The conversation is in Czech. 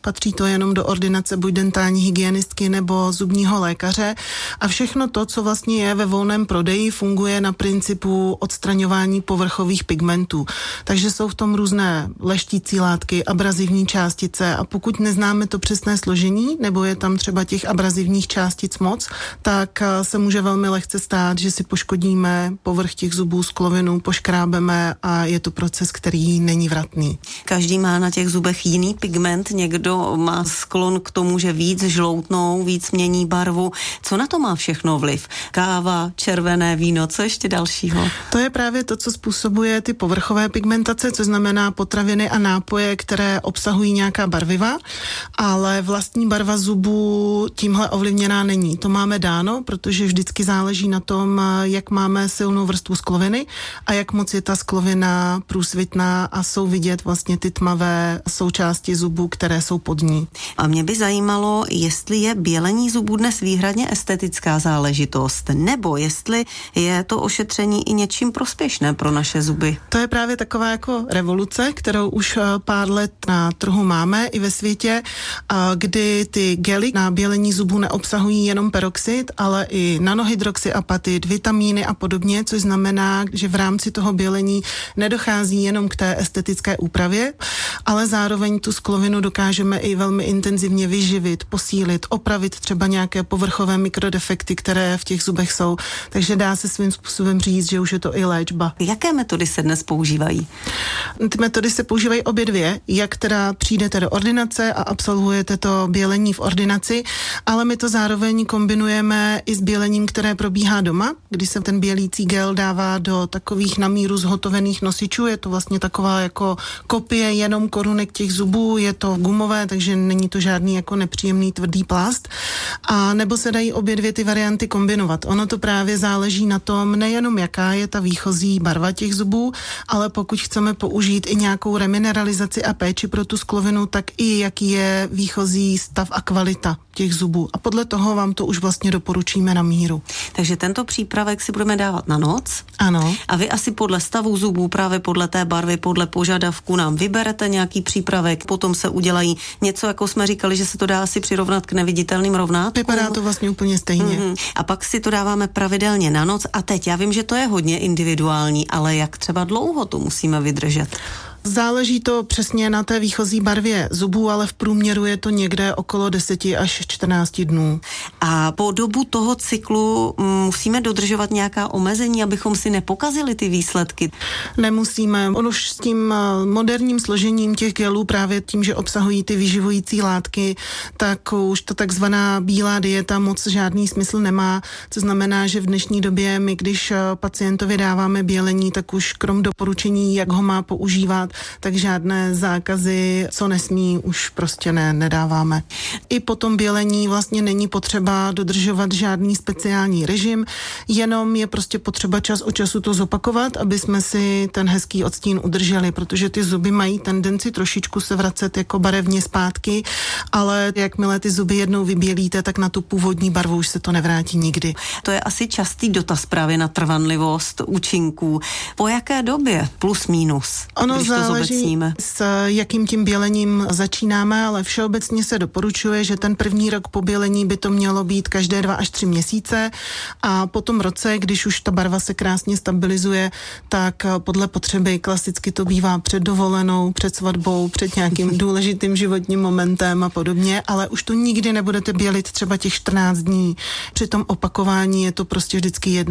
patří to jenom do ordinace buď dentální hygienistky nebo zubního lékaře a všechno to, co vlastně je ve volném prodeji, funguje na principu odstraňování povrchových pigmentů. Takže jsou v tom různé leštící látky, abrazivní částice a pokud neznáme to přesné složení, nebo je tam třeba těch abrazivních částic moc, tak se může velmi lehce stát, že si poškodíme povrch těch zubů, sklovinu, poškrábeme a je to proces, který není vratný. Každý má na těch zubech jiný pigment, někdo má sklon k tomu, že víc žloutnou, víc mění barvu. Co na to má všechno vliv? Káva, červené víno, co ještě dalšího? To je právě to, co způsobuje ty povrchové pigmentace, co znamená potraviny a nápoje, které obsahují nějaká barviva, ale vlastní barva zubů tímhle ovlivněná není. To máme dáno, protože vždycky záleží na tom, jak máme silnou vrstvu skloviny a jak moc je ta sklovina průsvitná a jsou vidět vlastně ty tmavé součásti zubů, které jsou pod ní. A mě by zajímalo, jestli je bělení zubů dnes výhradně estetická záležitost, nebo jestli je to ošetření i něčím prospěšné pro naše zuby. To je právě taková jako revoluce, kterou už pár let na trhu máme i ve světě, kdy ty gely na bělení zubů neobsahují jenom peroxid, ale i nanohydroxyapatid, vitamíny a podobně, což znamená, že v rámci toho bělení nedochází jenom k té estetické úpravě, ale zároveň tu sklovinu dokážeme i velmi intenzivně vyživit, posílit, opravit třeba nějaké povrchové mikrodefekty, které v těch zubech jsou. Takže dá se svým způsobem říct, že už je to i léčba. Jaké metody se dnes používají? Ty metody se používají obě dvě, jak teda přijdete do ordinace a absolvujete to bělení v ordinaci, ale my to zároveň kombinujeme i s bělením, které probíhá doma, kdy se ten bělící gel dává do takových na míru zhotovených nosičů. Je to vlastně taková jako kopie jenom korunek těch zubů, je to gumové, takže není to žádný jako nepříjemný tvrdý plast. A nebo se dají obě dvě ty varianty kombinovat. Ono to právě záleží na tom, nejenom jaká je ta výchozí barva těch zubů, ale pokud chceme použít i nějakou remineralizaci a péči pro tu sklovinu, tak i jaký je výchozí stav a kvalita těch zubů. A podle toho vám to už vlastně doporučíme na míru. Takže tento přípravek si budeme dávat na noc. Ano. A vy asi podle stavu zubů, právě podle té barvy, podle požadavku nám vyberete nějaký přípravek, potom se udělají něco, jako jsme říkali, že se to dá asi přirovnat k neviditelným rovnátkům. Vypadá to vlastně úplně stejně. A pak si to dáváme pravidelně na noc a teď, já vím, že to je hodně individuální, ale jak třeba dlouho to musíme vydržet? Záleží to přesně na té výchozí barvě zubů, ale v průměru je to někde okolo 10 až 14 dnů. A po dobu toho cyklu musíme dodržovat nějaká omezení, abychom si nepokazili ty výsledky? Nemusíme. On už s tím moderním složením těch gelů, právě tím, že obsahují ty vyživující látky, tak už to takzvaná bílá dieta moc žádný smysl nemá. To znamená, že v dnešní době my, když pacientovi dáváme bělení, tak už krom doporučení, jak ho má používat, tak žádné zákazy, co nesmí, už prostě nedáváme. I po tom bělení vlastně není potřeba dodržovat žádný speciální režim, jenom je prostě potřeba čas od času to zopakovat, aby jsme si ten hezký odstín udrželi, protože ty zuby mají tendenci trošičku se vracet jako barevně zpátky, ale jakmile ty zuby jednou vybělíte, tak na tu původní barvu už se to nevrátí nikdy. To je asi častý dotaz právě na trvanlivost účinků. Po jaké době? Plus minus? Ono záleží, s jakým tím bělením začínáme, ale všeobecně se doporučuje, že ten první rok po bělení by to mělo být každé 2 až 3 měsíce a po tom roce, když už ta barva se krásně stabilizuje, tak podle potřeby klasicky to bývá před dovolenou, před svatbou, před nějakým důležitým životním momentem a podobně, ale už to nikdy nebudete bělit třeba těch 14 dní. Při tom opakování je to prostě vždycky jedno.